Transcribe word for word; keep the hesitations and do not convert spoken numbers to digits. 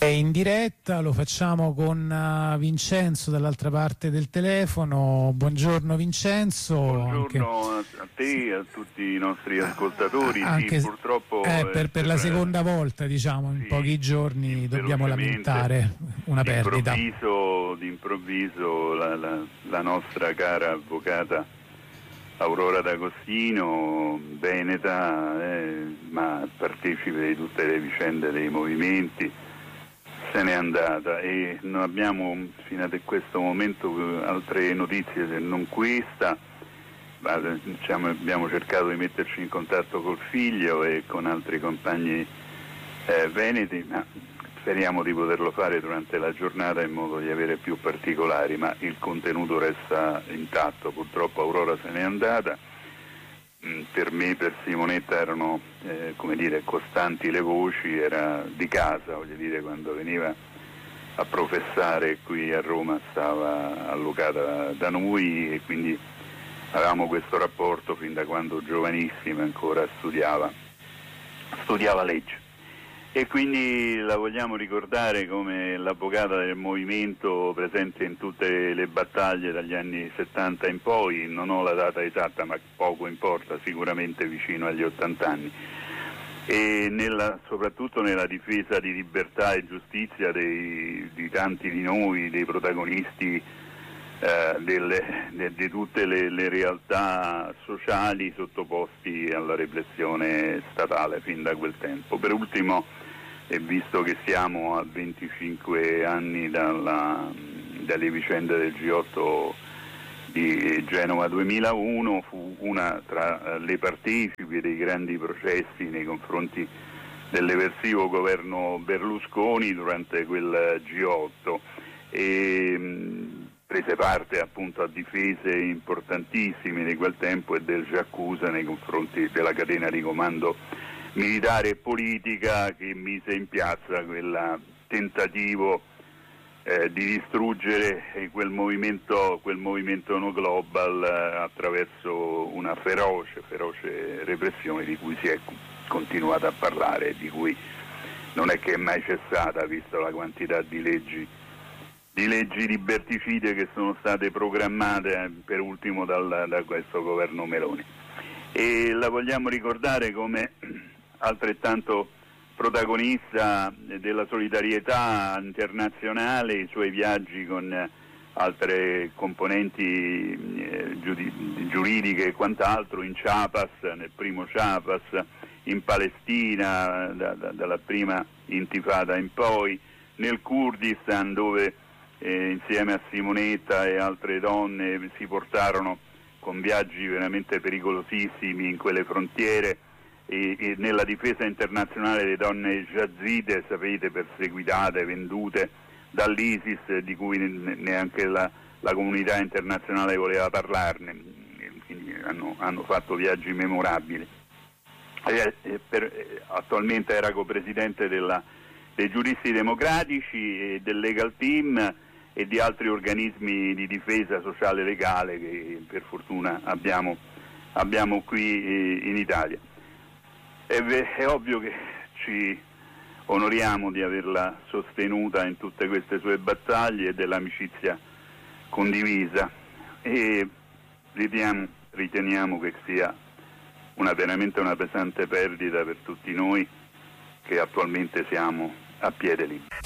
È in diretta, lo facciamo con uh, Vincenzo dall'altra parte del telefono. Buongiorno Vincenzo. Buongiorno anche... a te e a tutti i nostri ascoltatori. Anche sì, purtroppo eh, per, per la seconda volta, diciamo, in sì, pochi giorni dobbiamo lamentare una perdita. D'improvviso, d'improvviso la, la, la nostra cara avvocata Aurora D'Agostino, veneta, eh, ma partecipe di tutte le vicende dei movimenti, se n'è andata e non abbiamo fino a questo momento altre notizie se non questa, ma diciamo, abbiamo cercato di metterci in contatto col figlio e con altri compagni eh, veneti, ma speriamo di poterlo fare durante la giornata in modo di avere più particolari, ma il contenuto resta intatto. Purtroppo Aurora se n'è andata. Per me, per Simonetta erano eh, come dire, costanti le voci, era di casa, voglio dire, quando veniva a professare qui a Roma stava allocata da noi e quindi avevamo questo rapporto fin da quando giovanissima ancora studiava, studiava legge. E quindi la vogliamo ricordare come l'avvocata del movimento presente in tutte le battaglie dagli anni settanta in poi, non ho la data esatta ma poco importa, sicuramente vicino agli ottanta anni, e nella, soprattutto nella difesa di libertà e giustizia dei, di tanti di noi, dei protagonisti eh, delle, de, di tutte le, le realtà sociali sottoposti alla repressione statale fin da quel tempo. Per ultimo, e visto che siamo a venticinque anni dalla, dalle vicende del G otto di Genova duemilauno, fu una tra le partecipi dei grandi processi nei confronti dell'eversivo governo Berlusconi durante quel G otto e mh, prese parte appunto a difese importantissime di quel tempo e del Giaccusa nei confronti della catena di comando militare e politica che mise in piazza quel tentativo eh, di distruggere quel movimento, quel movimento no global eh, attraverso una feroce, feroce repressione di cui si è continuato a parlare, di cui non è che è mai cessata, visto la quantità di leggi di leggi liberticide che sono state programmate eh, per ultimo dal, da questo governo Meloni. E la vogliamo ricordare come altrettanto protagonista della solidarietà internazionale, i suoi viaggi con altre componenti eh, giudi- giuridiche e quant'altro, in Chiapas, nel primo Chiapas, in Palestina, da, da, dalla prima intifada in poi, nel Kurdistan dove eh, insieme a Simonetta e altre donne si portarono con viaggi veramente pericolosissimi in quelle frontiere e, e nella difesa internazionale delle donne yazide, sapete, perseguitate, vendute dall'ISIS, di cui neanche la, la comunità internazionale voleva parlarne, quindi hanno, hanno fatto viaggi memorabili. E, e per, attualmente era copresidente della, dei giuristi democratici e del Legal Team e di altri organismi di difesa sociale legale che per fortuna abbiamo, abbiamo qui in Italia. È, è ovvio che ci onoriamo di averla sostenuta in tutte queste sue battaglie e dell'amicizia condivisa e riteniamo, riteniamo che sia una, veramente una pesante perdita per tutti noi che attualmente siamo a piede libero.